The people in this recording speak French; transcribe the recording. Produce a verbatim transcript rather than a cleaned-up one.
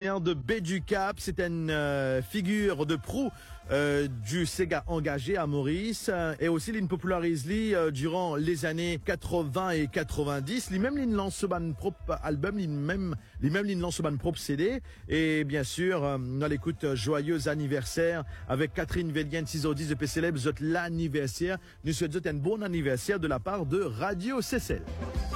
designer de B du Cap. C'est une euh, figure de proue euh, du Sega engagé à Maurice euh, et aussi il popularise euh, durant les années quatre-vingts et quatre-vingt-dix. Lui-même il lance son propre album, lui-même lui-même il lance son propre C D et bien sûr euh, on l'écoute euh, joyeux anniversaire avec Catherine Vélien six heures dix de P C L B, l'anniversaire. Nous souhaitons un bon anniversaire de la part de Radio C C L.